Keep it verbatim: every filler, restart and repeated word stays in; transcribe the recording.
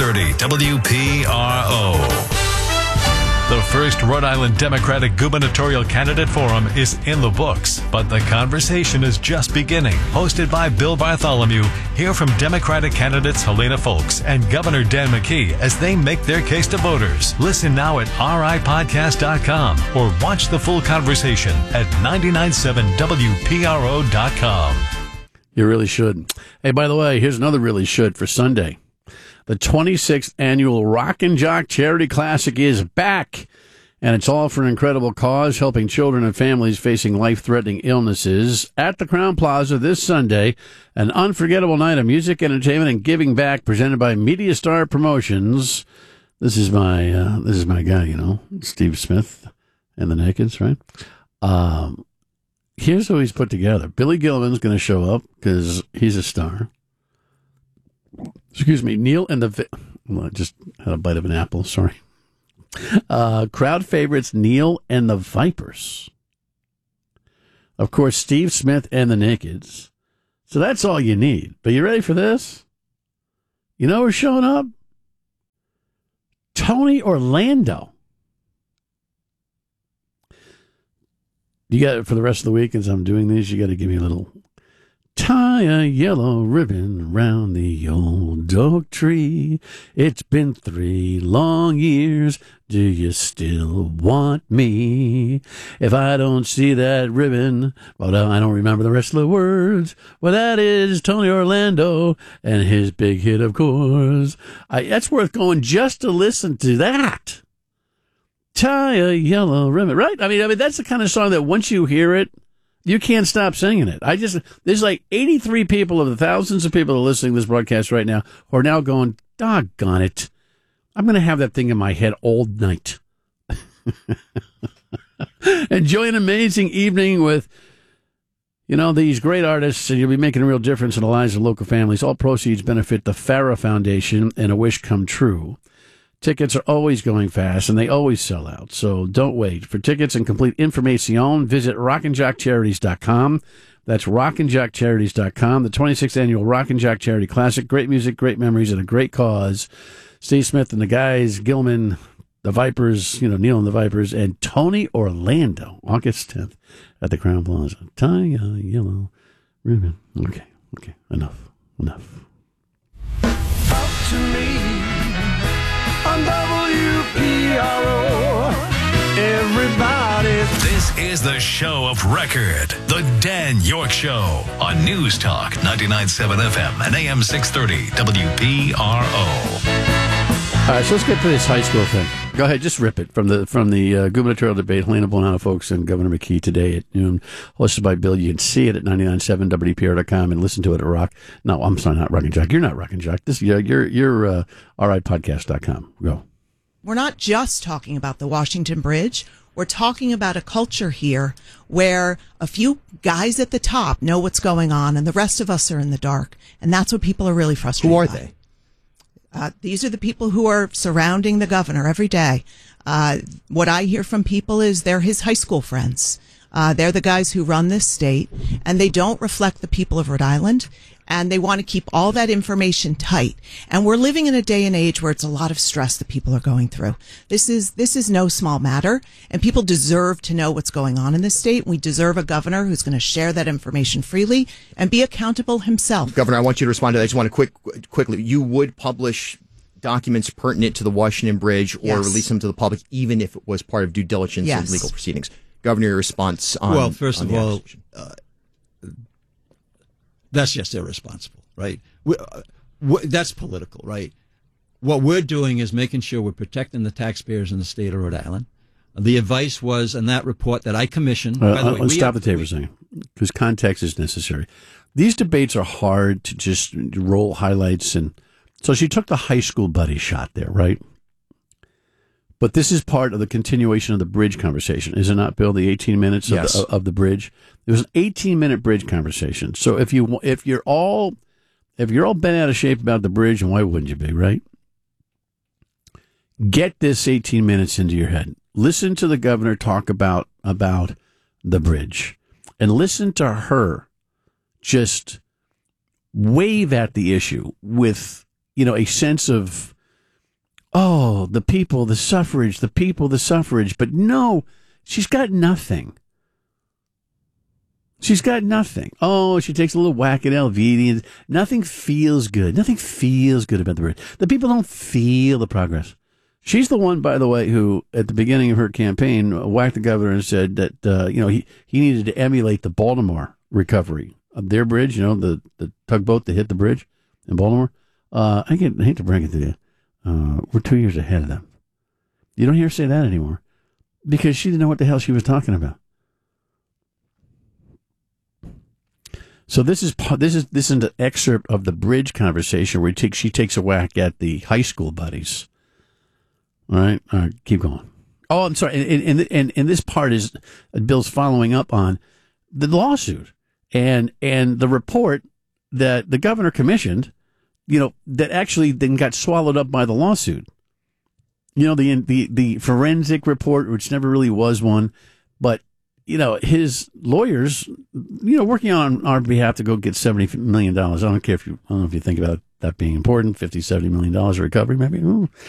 thirty W P R O. The first Rhode Island Democratic gubernatorial candidate forum is in the books, but the conversation is just beginning. Hosted by Bill Bartholomew, hear from Democratic candidates Helena Folks and Governor Dan McKee as they make their case to voters. Listen now at R I podcast dot com or watch the full conversation at nine nine seven W P R O dot com. You really should. Hey, by the way, here's another really should for Sunday. The twenty-sixth annual Rock and Jock Charity Classic is back, and it's all for an incredible cause, helping children and families facing life-threatening illnesses. At the Crowne Plaza this Sunday, an unforgettable night of music, entertainment, and giving back presented by Media Star Promotions. This is my uh, this is my guy, you know, Steve Smith and the Nakeds, right? Um, here's who he's put together. Billy Gilman's going to show up because he's a star. Excuse me, Neil and the... Vi- well, I just had a bite of an apple, sorry. Uh, crowd favorites, Neil and the Vipers. Of course, Steve Smith and the Nakeds. So that's all you need. But you ready for this? You know who's showing up? Tony Orlando. You got it for the rest of the week as I'm doing these. You got to give me a little... Tie a yellow ribbon round the old oak tree. It's been three long years. Do you still want me? If I don't see that ribbon, well, I don't remember the rest of the words. Well, that is Tony Orlando and his big hit, of course. I, that's worth going just to listen to that. Tie a yellow ribbon, right? I mean, I mean, that's the kind of song that once you hear it, you can't stop singing it. I just, there's like eighty-three people of the thousands of people that are listening to this broadcast right now who are now going, doggone it. I'm going to have that thing in my head all night. Enjoy an amazing evening with, you know, these great artists, and you'll be making a real difference in the lives of local families. All proceeds benefit the Farah Foundation and A Wish Come True. Tickets are always going fast, and they always sell out, so don't wait. For tickets and complete information, visit rock and jock charities dot com. That's rock and jock charities dot com. The twenty-sixth Annual Rock and Jock Charity Classic. Great music, great memories, and a great cause. Steve Smith and the guys, Gilman, the Vipers, you know, Neil and the Vipers, and Tony Orlando, August tenth at the Crowne Plaza. Tie a yellow ribbon. Okay, okay, enough, enough. Talk to me. On W P R O, everybody. This is the show of record, the Dan York Show on News Talk ninety-nine point seven F M and A M six thirty W P R O. All right, so let's get to this high school thing. Go ahead, just rip it from the from the uh, gubernatorial debate. Helena Bonanno Folks and Governor McKee today at noon, hosted by Bill. You can see it at ninety-nine point seven W P R dot com and listen to it at Rock. No, I'm sorry, not Rock and Jock. You're not Rock and Jock. This you're you're, you're uh, R I podcast dot com. Go. We're not just talking about the Washington Bridge. We're talking about a culture here where a few guys at the top know what's going on, and the rest of us are in the dark. And that's what people are really frustrated by. Who are they? Uh, these are the people who are surrounding the governor every day. Uh, what I hear from people is they're his high school friends. Uh, they're the guys who run this state, and they don't reflect the people of Rhode Island, and they want to keep all that information tight. And we're living in a day and age where it's a lot of stress that people are going through. This is this is no small matter, and people deserve to know what's going on in this state. We deserve a governor who's going to share that information freely and be accountable himself. Governor, I want you to respond to that. I just want to quick, quickly. You would publish documents pertinent to the Washington Bridge or Yes. release them to the public, even if it was part of due diligence Yes. and legal proceedings. Governor, your response on Well, first on of the all, acquisition. uh, that's just irresponsible, right? We, uh, we, that's political, right? What we're doing is making sure we're protecting the taxpayers in the state of Rhode Island. The advice was in that report that I commissioned. Uh, by the uh, way, let's we stop have- the tape for a second, because context is necessary. These debates are hard to just roll highlights, and so she took the high school buddy shot there, right? But this is part of the continuation of the bridge conversation, is it not, Bill? The eighteen minutes of, Yes. the, of the bridge. It was an eighteen minute bridge conversation. So if you if you're all if you're all bent out of shape about the bridge, and why wouldn't you be, right? Get this eighteen minutes into your head. Listen to the governor talk about about the bridge, and listen to her just wave at the issue with, you know, a sense of oh, the people, the suffrage, the people, the suffrage. But no, she's got nothing. She's got nothing. Oh, she takes a little whack at Helvetians. Nothing feels good. Nothing feels good about the bridge. The people don't feel the progress. She's the one, by the way, who at the beginning of her campaign whacked the governor and said that uh, you know he, he needed to emulate the Baltimore recovery of their bridge. You know, the, the tugboat that hit the bridge in Baltimore. Uh, I, get, I hate to break it to you. Uh, we're two years ahead of them. You don't hear her say that anymore because she didn't know what the hell she was talking about. So this is this is this is an excerpt of the bridge conversation where he takes, she takes a whack at the high school buddies. All right, all right, keep going. Oh, I'm sorry, and and and, and this part is Bill's following up on the lawsuit and and the report that the governor commissioned, you know, that actually then got swallowed up by the lawsuit. You know, the the the forensic report, which never really was one, but you know, his lawyers, you know, working on our behalf to go get seventy million dollars. I don't care if you, I don't know if you think about that being important, fifty, seventy million dollars of recovery, maybe. Ooh.